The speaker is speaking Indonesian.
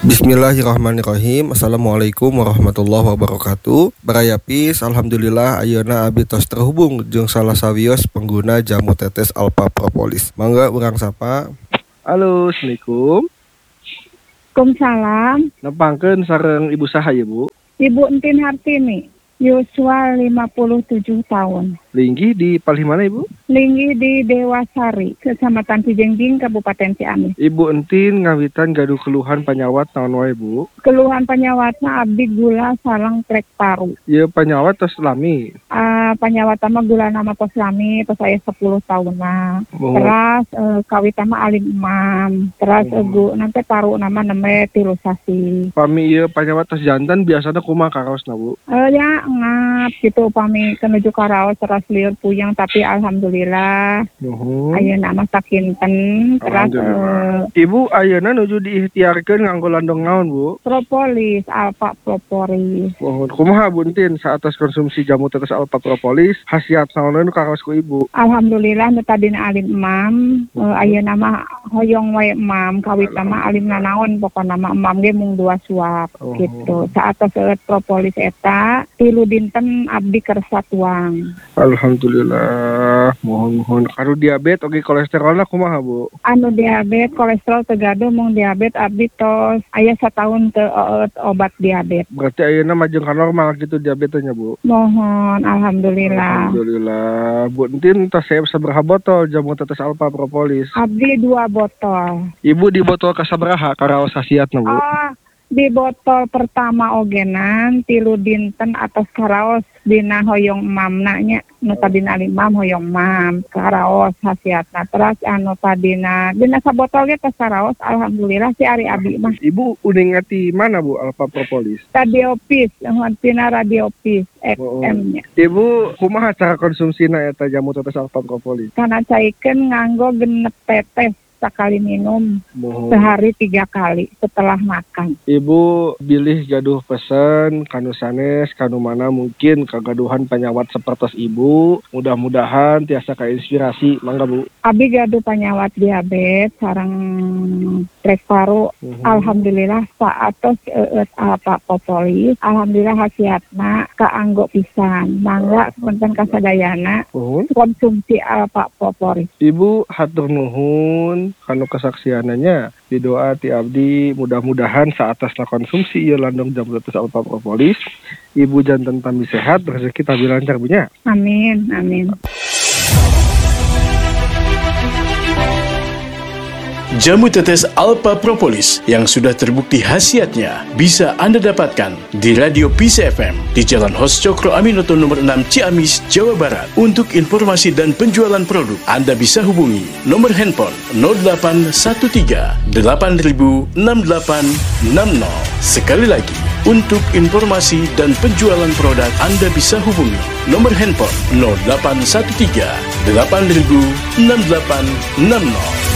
Bismillahirrahmanirrahim. Assalamualaikum warahmatullahi wabarakatuh. Barayapis, alhamdulillah ayeuna abdi tos terhubung jeung salah sawios pengguna jamu tetes Alpha Propolis. Mangga urang sapa. Halo, Assalamualaikum. Waalaikumsalam. Nepangkeun sareng ibu saha ya, Bu? Ibu Entin Hartini, yuswa 57 tahun. Linggih di palih mana, Ibu? Linggih di Dewasari, Kecamatan Cijengjing, Kabupaten Ciamis. Ibu Entin ngawitan gaduh keluhan panyawat naon wae, Bu? Keluhan panyawatna abdi gula sareng trek paru. Ieu panyawat tos lami. Panyawat mah gula nama tos lami, tos aya 10 tahun mah. Oh. Terus kawit mah alim imam. Terus nanti paru nama neme tilusasi. Pami ieu panyawat tos jantan biasana kumaha karaosna, Bu? Ya ngap gitu pami kenuju karaos terus liur puyeng tapi alhamdulillah. Ayeuna mah sakinten. Terus Ibu ayeuna nuju diikhtiarkeun nganggo landong naon, Bu? Propolis, Alpha Propolis. Mohon kumaha Bu Entin saatas konsumsi jamu tetes Alpha Propolis khasiat naon nu karaos ku Ibu? Alhamdulillah nu tadina alim imam, ayeuna mah hoyong wae imam, kawit mah alim nanaon pokona mah imam ge mung 2 suap gitu. Saatos propolis eta 3 dinten abdi kersa tuang. Alhamdulillah, mohon karo diabetes oge kolesterolna kumaha, Bu? Anu diabetes kolesterol teu gaduh mung diabetes abdi tos aya satahun teu obat diabetes. Berarti ayeuna mah jeung ka normal gitu diabetesnya, Bu? Mohon alhamdulillah. Alhamdulillah. Bu Entin tos saya sabaraha botol jamu tetes Alpha Propolis? Abdi 2 botol. Ibu di botol kasabaraha karaos khasiatna, Bu? Di botol pertama ogenan 3 dinten atas karaos dina hoyong mamna nya nu tadina imam hoyong mam karaos khasiatna. Terus anu tadina dina sabotol ge tos karaos alhamdulillah si ari abi mah. Ibu uning ngati mana, Bu, Alpha Propolis? Radiopis, tina Radiopis FM nya. Ibu kumaha cara konsumsina eta jamu tetes Alpha Propolis? Kana caikeun nganggo genep tetes sekali minum, sehari 3 kali setelah makan. Ibu bilih gaduh pesen kanu sanes kanu mana mungkin kagaduhan panyawat sapertos Ibu. Mudah-mudahan tiasa kainspirasi, mangga Bu. Abi gaduh panyawat diabetes sareng trek paru. Alhamdulillah saatos Alpha Propolis. Alhamdulillah khasiatna kaanggo pisan. Mangga punten kasadayana konsumsi Alpha Propolis. Ibu hatur nuhun kanu kesaksiananya di doa ti abdi mudah-mudahan saatasna konsumsi ieu landong jamu tetes Alpha Propolis Ibu janten tambi sehat rezeki tambi lancar Bu nya. Amin. Jamu tetes Alpha Propolis yang sudah terbukti khasiatnya bisa Anda dapatkan di Radio Peace FM di Jalan Hos Cokro Aminoto nomor 6 Ciamis, Jawa Barat. Untuk informasi dan penjualan produk, Anda bisa hubungi nomor handphone 0813 8000 6860. Sekali lagi, untuk informasi dan penjualan produk, Anda bisa hubungi nomor handphone 0813 8000 6860.